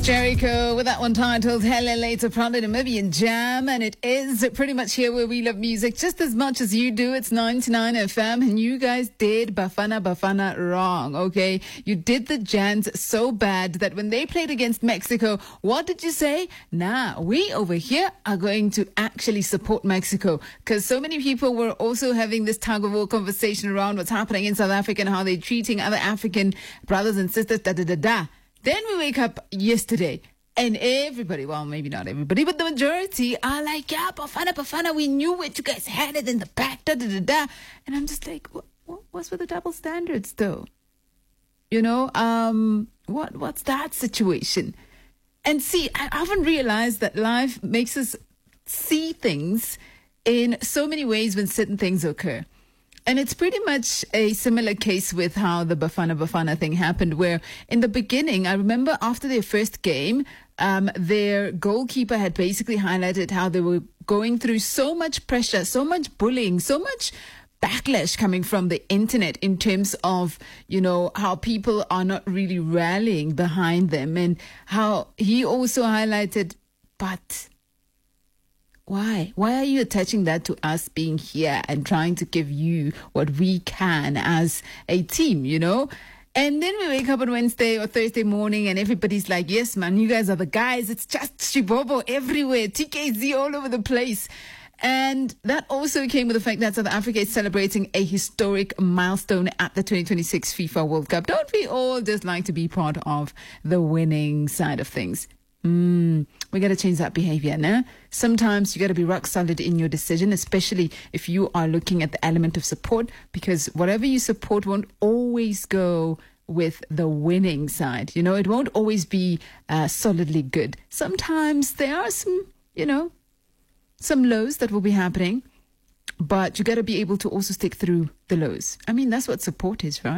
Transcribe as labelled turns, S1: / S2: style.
S1: Jericho with that one titled Hella Later, proudly Namibian Jam, and it is pretty much here where we love music just as much as you do. It's 99 FM, and you guys did Bafana wrong, okay? You did the Jans so bad that when they played against Mexico, what did you say? Nah, we over here are going to actually support Mexico, because so many people were also having this tug-of-war conversation around what's happening in South Africa and how they're treating other African brothers and sisters, da-da-da-da. Then we wake up yesterday and everybody, well, maybe not everybody, but the majority are like, yeah, Bafana, we knew it. You guys had it in the back, da-da-da-da. And I'm just like, what's with the double standards though? You know, what's that situation? And see, I often realize that life makes us see things in so many ways when certain things occur. And it's pretty much a similar case with how the Bafana thing happened, where in the beginning, I remember after their first game, their goalkeeper had basically highlighted how they were going through so much pressure, so much bullying, so much backlash coming from the internet in terms of, you know, how people are not really rallying behind them, and how he also highlighted, but why? Why are you attaching that to us being here and trying to give you what we can as a team, you know? And then we wake up on Wednesday or Thursday morning and everybody's like, yes, man, you guys are the guys. It's just Shibobo everywhere, TKZ all over the place. And that also came with the fact that South Africa is celebrating a historic milestone at the 2026 FIFA World Cup. Don't we all just like to be part of the winning side of things? We got to change that behavior, no? Sometimes you got to be rock solid in your decision, especially if you are looking at the element of support, because whatever you support won't always go with the winning side. You know, it won't always be solidly good. Sometimes there are some, you know, some lows that will be happening, but you got to be able to also stick through the lows. I mean, that's what support is, right?